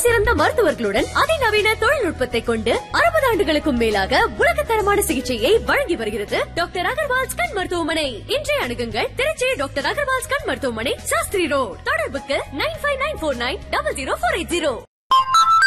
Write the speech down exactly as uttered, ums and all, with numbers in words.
சிறந்த மருத்துவர்களுடன் அதிநவீன தொழில்நுட்பத்தை கொண்டு அறுபது ஆண்டுகளுக்கும் மேலாக உலகத்தரமான சிகிச்சையை வழங்கி வருகிறது டாக்டர் அகர்வால்ஸ் கண் மருத்துவமனை. இன்றைய அணுகுங்கள் திருச்சி டாக்டர் அகர்வால்ஸ் கண் மருத்துவமனை, சாஸ்திரி ரோட். தொடர்புக்கு nine five nine four nine double zero four eight zero.